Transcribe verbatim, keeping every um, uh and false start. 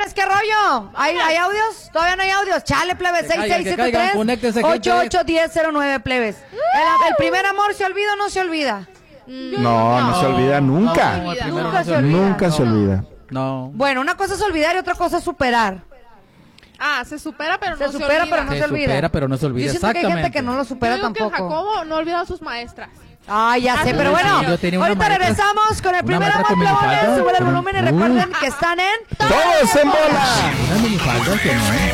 plebes, ¿qué rollo? ¿Hay, ¿Hay audios? ¿Todavía no hay audios? Chale, plebes, seis seis siete tres ocho ocho uno cero cero nueve, plebes. ¿El, el primer amor se olvida o no se olvida? No, no, no se olvida nunca. No, nunca, nunca se olvida. Nunca se olvida. No. Bueno, una cosa es olvidar y otra cosa es superar. Ah, se supera, pero se no se supera, olvida. pero no se, se olvida. supera, pero no se olvida. Yo siento que hay gente que no lo supera Yo digo tampoco. que el Jacobo no olvida a sus maestras. Ah, ya sé, Ah, pero sí, bueno, yo tenía una ahorita maestra- regresamos con el una primer maestra amor, con minifalda. plebones. Sube el volumen y Uh. recuerden que están en... ¡Todos en bola! Una minifalda que no.